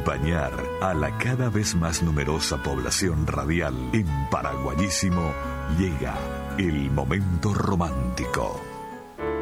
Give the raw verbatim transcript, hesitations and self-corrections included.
acompañar a la cada vez más numerosa población radial en Paraguayísimo, llega el momento romántico.